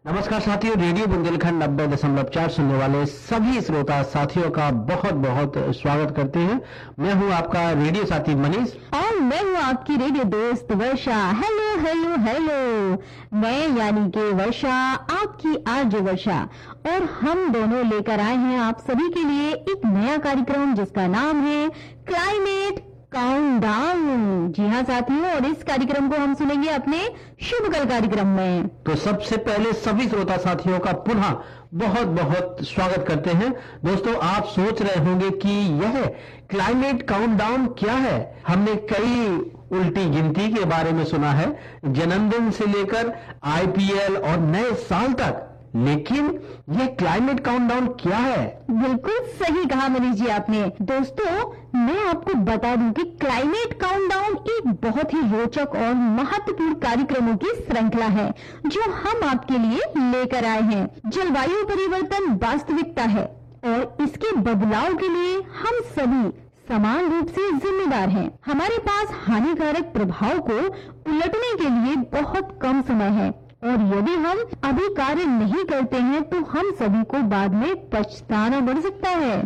नमस्कार साथियों, रेडियो बुंदेलखंड 90.4 सुनने वाले सभी श्रोता साथियों का बहुत बहुत स्वागत करते हैं। मैं हूं आपका रेडियो साथी मनीष और मैं हूँ आपकी रेडियो दोस्त वर्षा। हेलो हेलो हेलो, मैं यानी कि वर्षा, आपकी आरजे वर्षा, और हम दोनों लेकर आए हैं आप सभी के लिए एक नया कार्यक्रम जिसका नाम है क्लाइमेट काउंटडाउन। जी हाँ साथियों, और इस कार्यक्रम को हम सुनेंगे अपने शुभ कल कार्यक्रम में। तो सबसे पहले सभी श्रोता साथियों का पुनः बहुत बहुत स्वागत करते हैं। दोस्तों, आप सोच रहे होंगे कि यह क्लाइमेट काउंटडाउन क्या है। हमने कई उल्टी गिनती के बारे में सुना है, जन्मदिन से लेकर आईपीएल और नए साल तक, लेकिन यह क्लाइमेट काउंटडाउन क्या है? बिल्कुल सही कहा मनीष जी आपने। दोस्तों, मैं आपको बता दूं कि क्लाइमेट काउंटडाउन एक बहुत ही रोचक और महत्वपूर्ण कार्यक्रमों की श्रृंखला है जो हम आपके लिए लेकर आए हैं। जलवायु परिवर्तन वास्तविकता है और इसके बदलाव के लिए हम सभी समान रूप से जिम्मेदार हैं। हमारे पास हानिकारक प्रभाव को उलटने के लिए बहुत कम समय है और यदि हम अभी कार्य नहीं करते हैं तो हम सभी को बाद में पछताना पड़ सकता है।